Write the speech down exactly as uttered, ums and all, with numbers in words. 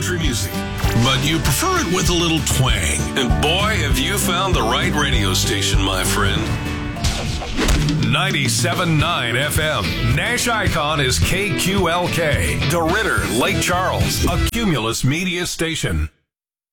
country music, but you prefer it with a little twang. And boy, have you found the right radio station, my friend. ninety-seven point nine F M. Nash Icon is K Q L K. DeRidder, Lake Charles, a Cumulus Media station.